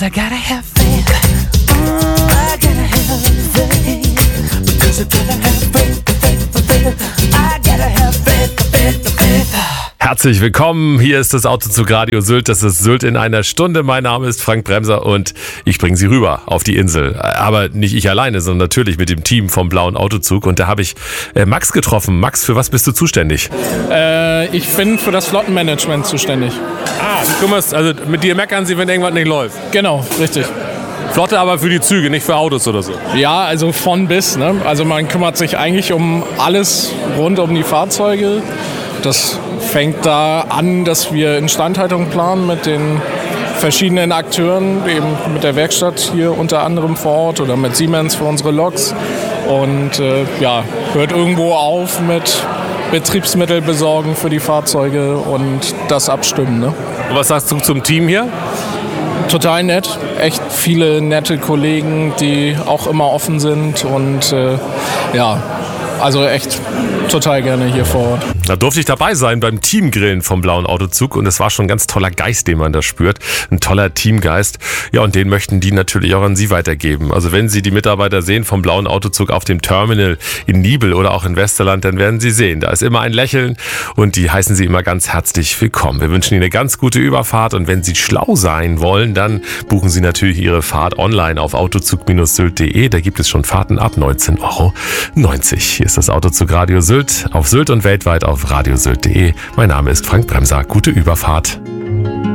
'cause I gotta have faith. I gotta have faith. Because I gotta have faith. I gotta have faith. Herzlich willkommen, hier ist das Autozug Radio Sylt, das ist Sylt in einer Stunde. Mein Name ist Frank Bremser und ich bringe Sie rüber auf die Insel. Aber nicht ich alleine, sondern natürlich mit dem Team vom Blauen Autozug. Und da habe ich Max getroffen. Max, für was bist du zuständig? Ich bin für das Flottenmanagement zuständig. Du kümmerst, also mit dir meckern sie, wenn irgendwas nicht läuft. Genau, richtig. Flotte aber für die Züge, nicht für Autos oder so. Ja, also von bis. Ne? Also man kümmert sich eigentlich um alles rund um die Fahrzeuge. Das fängt da an, dass wir Instandhaltung planen mit den verschiedenen Akteuren, eben mit der Werkstatt hier unter anderem vor Ort oder mit Siemens für unsere Loks. Und hört irgendwo auf mit Betriebsmittel besorgen für die Fahrzeuge und das abstimmen. Ne? Und was sagst du zum Team hier? Total nett, echt viele nette Kollegen, die auch immer offen sind und also echt total gerne hier vor Ort. Da durfte ich dabei sein beim Teamgrillen vom Blauen Autozug und es war schon ein ganz toller Geist, den man da spürt. Ein toller Teamgeist. Ja, und den möchten die natürlich auch an Sie weitergeben. Also wenn Sie die Mitarbeiter sehen vom Blauen Autozug auf dem Terminal in Nibel oder auch in Westerland, dann werden Sie sehen, da ist immer ein Lächeln und die heißen Sie immer ganz herzlich willkommen. Wir wünschen Ihnen eine ganz gute Überfahrt und wenn Sie schlau sein wollen, dann buchen Sie natürlich Ihre Fahrt online auf autozug-sylt.de. Da gibt es schon Fahrten ab 19,90 €. Hier ist das Autozug Radio Sylt auf Sylt und weltweit auf radiosylt.de. Mein Name ist Frank Bremser. Gute Überfahrt.